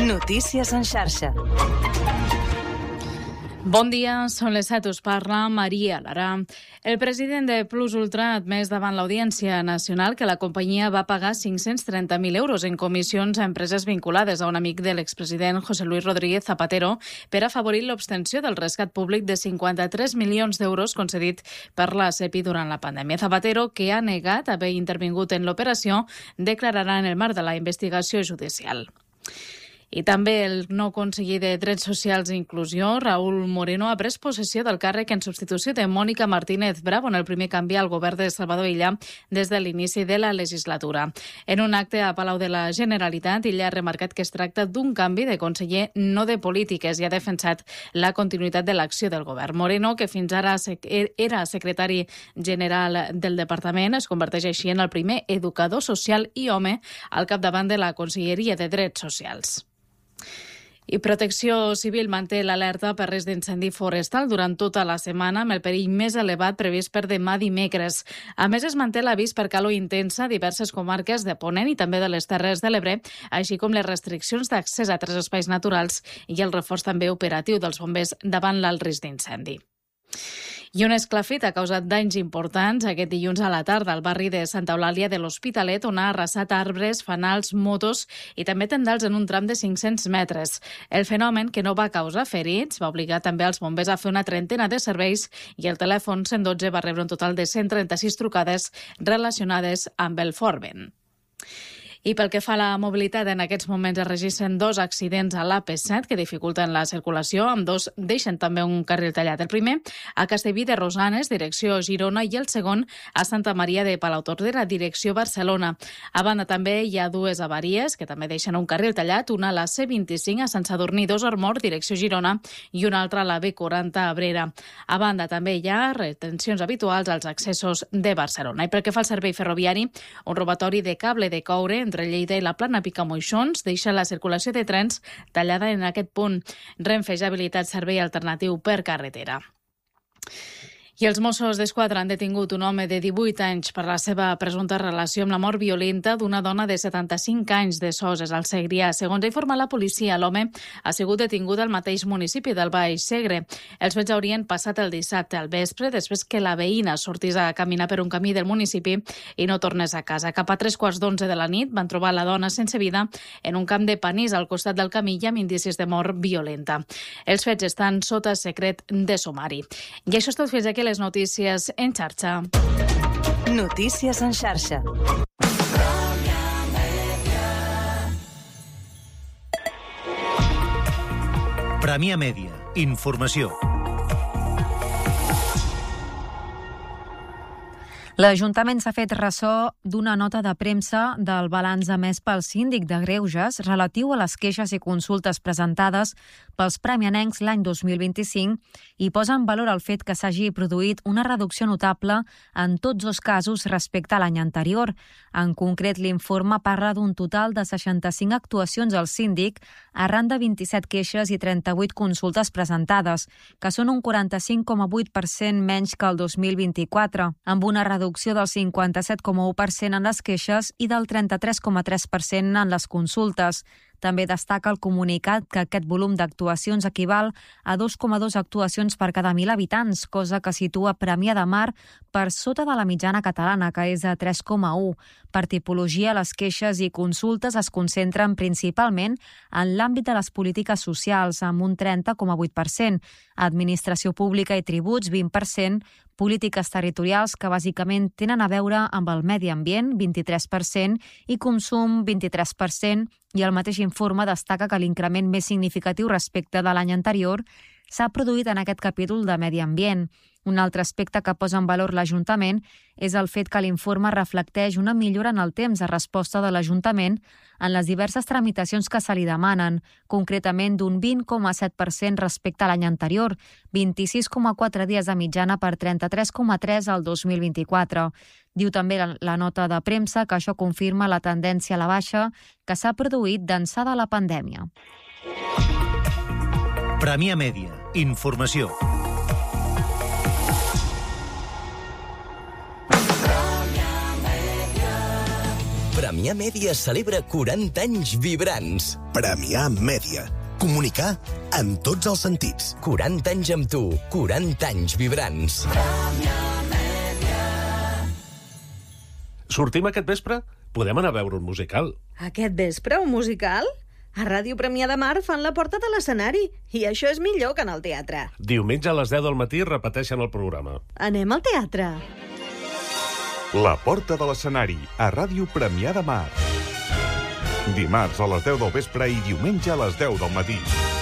Notícies en xarxa. Bon dia, són les 7, us parla Maria Lara. El president de Plus Ultra ha admès davant l'Audiència Nacional que la companyia va pagar 530.000 euros en comissions a empreses vinculades a un amic de l'expresident José Luis Rodríguez Zapatero per afavorir l'obtenció del rescat públic de 53 milions d'euros concedit per la CEPI durant la pandèmia. Zapatero, que ha negat haver intervingut en l'operació, declararà en el marc de la investigació judicial. I també el nou conseller de Drets Socials i Inclusió, Raúl Moreno, ha pres possessió del càrrec en substitució de Mónica Martínez Bravo en el primer canvi al govern de Salvador Illa des de l'inici de la legislatura. En un acte a Palau de la Generalitat, Illa ha remarcat que es tracta d'un canvi de conseller, no de polítiques, i ha defensat la continuïtat de l'acció del govern. Moreno, que fins ara era secretari general del departament, es converteix així en el primer educador social i home al capdavant de la Conselleria de Drets Socials. I Protecció Civil manté l'alerta per risc d'incendi forestal durant tota la setmana, amb el perill més elevat previst per demà dimecres. A més, es manté l'avís per calor intensa a diverses comarques de Ponent i també de les Terres de l'Ebre, així com les restriccions d'accés a 3 espais naturals i el reforç també operatiu dels bombers davant l'alt risc d'incendi. I un esclafit ha causat danys importants aquest dilluns a la tarda al barri de Santa Eulàlia de l'Hospitalet, on ha arrasat arbres, fanals, motos i també tendals en un tram de 500 metres. El fenomen, que no va causar ferits, va obligar també als bombers a fer una trentena de serveis i el telèfon 112 va rebre un total de 136 trucades relacionades amb el fort vent. I pel que fa a la mobilitat, en aquests moments es registren 2 accidents a l'AP7 que dificulten la circulació, amb 2 deixen també un carril tallat. El primer a Castellví de Rosanes, direcció Girona, i el segon a Santa Maria de Palautordera, direcció Barcelona. A banda també hi ha 2 avaries que també deixen un carril tallat, una a la C25 a Sant Sadurní d'Osormort, direcció Girona, i una altra a la B40 a Abrera. A banda també hi ha retencions habituals als accessos de Barcelona. I pel que fa al servei ferroviari, un robatori de cable de coure entre Lleida i la Plana Picamoixons deixa la circulació de trens tallada en aquest punt. Renfe ja ha habilitat servei alternatiu per carretera. I els Mossos d'Esquadra han detingut un home de 18 anys per la seva presumpta relació amb la mort violenta d'una dona de 75 anys de Soses, al Segrià. Segons ha informat la policia, l'home ha sigut detingut al mateix municipi del Baix Segre. Els fets haurien passat el dissabte al vespre, després que la veïna sortís a caminar per un camí del municipi i no tornés a casa. Cap a 3:15 de la nit van trobar la dona sense vida en un camp de panís al costat del camí i amb indicis de mort violenta. Els fets estan sota secret de sumari. I això és tot, fins aquí les notícies en xarxa. Notícies en xarxa. Premià Mèdia. Informació. L'Ajuntament s'ha fet ressò d'una nota de premsa del balanç emès pel síndic de Greuges relatiu a les queixes i consultes presentades pels premianencs l'any 2025 i posa en valor el fet que s'hagi produït una reducció notable en tots 2 casos respecte a l'any anterior. En concret, l'informe parla d'un total de 65 actuacions al síndic arran de 27 queixes i 38 consultes presentades, que són un 45,8% menys que el 2024, amb una reducció del 57,1% en les queixes i del 33,3% en les consultes. També destaca el comunicat que aquest volum d'actuacions equival a 2,2 actuacions per cada 1.000 habitants, cosa que situa Premià de Mar per sota de la mitjana catalana, que és de 3,1. Per tipologia, les queixes i consultes es concentren principalment en l'àmbit de les polítiques socials, amb un 30,8%, administració pública i tributs, 20%, polítiques territorials que bàsicament tenen a veure amb el medi ambient, 23%, i consum, 23%, i el mateix informe destaca que l'increment més significatiu respecte de l'any anterior s'ha produït en aquest capítol de medi ambient. Un altre aspecte que posa en valor l'Ajuntament és el fet que l'informe reflecteix una millora en el temps de resposta de l'Ajuntament en les diverses tramitacions que se li demanen, concretament d'un 20,7% respecte a l'any anterior, 26,4 dies de mitjana per 33,3 al 2024. Diu també la nota de premsa que això confirma la tendència a la baixa que s'ha produït d'ençà de la pandèmia. Premià Mèdia. Informació. Premià Mèdia celebra 40 anys vibrants. Premià Mèdia. Comunicar en tots els sentits. 40 anys amb tu, 40 anys vibrants. Sortim aquest vespre? Podem anar a veure un musical. Aquest vespre, un musical? A Ràdio Premià de Mar fan la porta de l'escenari, i això és millor que en el teatre. Diumenge a les 10 del matí repeteixen el programa. Anem al teatre. La porta de l'escenari, a Ràdio Premià de Mar. Dimarts a les 10 del vespre i diumenge a les 10 del matí.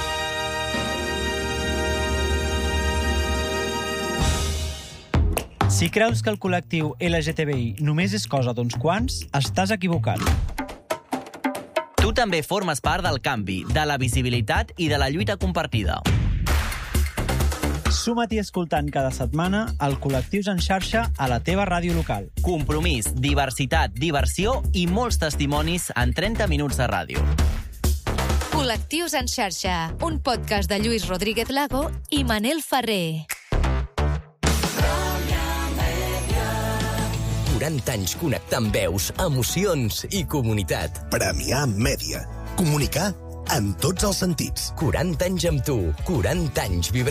Si creus que el col·lectiu LGTBI només és cosa d'uns quants, estàs equivocat. Tu també formes part del canvi, de la visibilitat i de la lluita compartida. Suma't-hi escoltant cada setmana el Col·lectius en xarxa a la teva ràdio local. Compromís, diversitat, diversió i molts testimonis en 30 minuts de ràdio. Col·lectius en xarxa, un podcast de Lluís Rodríguez Lago i Manel Ferrer. 40 anys connectant veus, emocions i comunitat. Premià Mèdia. Comunicar en tots els sentits. 40 anys amb tu, 40 anys vibrants.